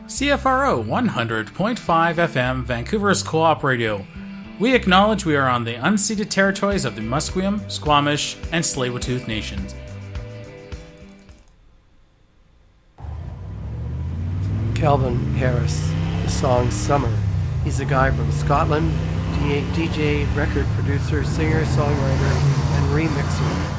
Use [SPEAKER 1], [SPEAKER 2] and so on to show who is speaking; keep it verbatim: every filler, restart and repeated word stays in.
[SPEAKER 1] C F R O one hundred point five F M, Vancouver's Co-op Radio. We acknowledge we are on the unceded territories of the Musqueam, Squamish, and Tsleil-Waututh nations.
[SPEAKER 2] Calvin Harris, the song Summer. He's a guy from Scotland, D J, record producer, singer, songwriter, and remixer.